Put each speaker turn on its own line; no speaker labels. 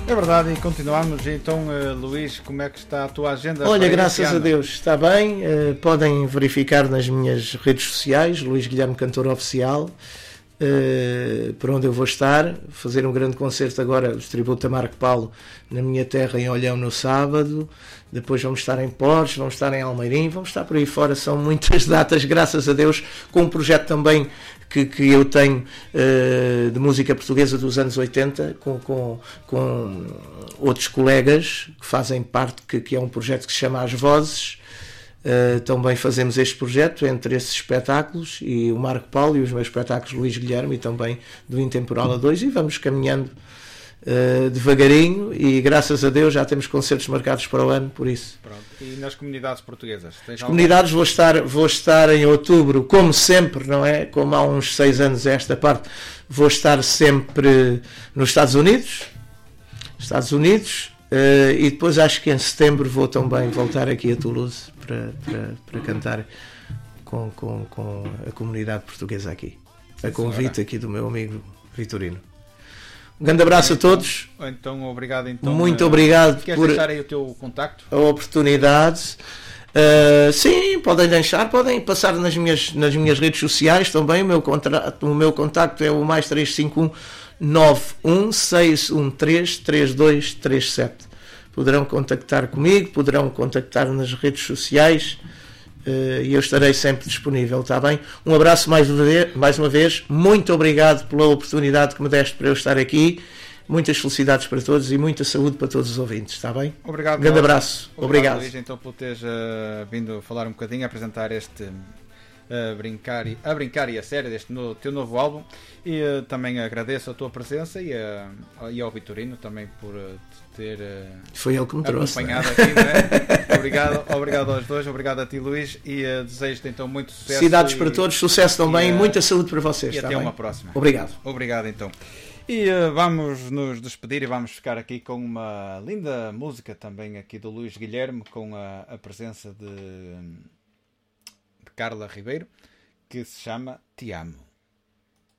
É verdade, e continuamos. Então, Luís, como é que está a tua agenda?
Olha, graças a Deus, está bem. Podem verificar nas minhas redes sociais, Luís Guilherme Cantor Oficial, por onde eu vou estar, fazer um grande concerto agora, os tributo a Marco Paulo, na minha terra, em Olhão, no sábado. Depois vamos estar em Portos, vamos estar em Almeirim, vamos estar por aí fora. São muitas datas, graças a Deus, com um projeto também que eu tenho de música portuguesa dos anos 80, com outros colegas que fazem parte, que é um projeto que se chama As Vozes. Também fazemos este projeto entre esses espetáculos e o Marco Paulo e os meus espetáculos Luís Guilherme e também do Intemporal a 2, e vamos caminhando devagarinho, e graças a Deus já temos concertos marcados para o ano, por isso.
Pronto. E nas comunidades portuguesas?
As comunidades vou estar em outubro, como sempre, não é? Como há uns 6 anos esta parte, vou estar sempre nos Estados Unidos, e depois acho que em setembro vou também voltar aqui a Toulouse para cantar com a comunidade portuguesa aqui, a convite aqui do meu amigo Vitorino. Um grande abraço a todos.
Então, obrigado. Então,
muito obrigado
por deixar aí o teu contacto?
A oportunidade. Sim, podem deixar, podem passar nas minhas redes sociais também. O meu contacto é o mais 351 91613 3237. Poderão contactar comigo, poderão contactar nas redes sociais, e eu estarei sempre disponível, está bem? Um abraço mais uma vez, muito obrigado pela oportunidade que me deste para eu estar aqui, muitas felicidades para todos e muita saúde para todos os ouvintes, está bem?
Obrigado.
Um grande abraço. Obrigado.
Luís, então, por teres vindo falar um bocadinho, apresentar este a brincar e a sério deste teu novo álbum, e também agradeço a tua presença e ao Vitorino também por ter
foi ele que me trouxe,
acompanhado aqui, né? obrigado aos dois, obrigado a ti, Luís, e desejo-te então muito sucesso.
Felicidades para todos, sucesso também, e muita saúde para vocês.
E até uma próxima.
Obrigado
Então. E vamos nos despedir e vamos ficar aqui com uma linda música também aqui do Luís Guilherme, com a presença de Carla Ribeiro, que se chama Te Amo.